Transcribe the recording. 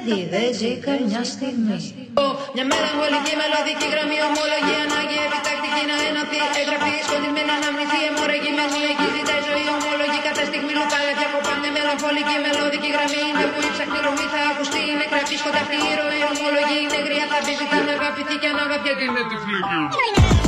παιδί δεν ζει καμιά στιγμή. Μια μελαγχολική μελωδική γραμμή, ομολογή, ανάγκη, επιτακτική να ενωθεί. Εγγραφή, σκοτεινή να αναμνηθεί, αιμορραγή, μεμονική, ζητάει ζωή, ομολογή. Κατά στιγμή λουκάλα, διακοπάμε, μελαγχολική μελωδική γραμμή. Είναι που η ψαχνή ρομή θα ακουστεί, είναι κρατή, σκοταφή, ροή, ομολογή. Είναι γριά, θα πει, ζητάμε, αγαπητή και αναγαπιά και είναι τυφλή.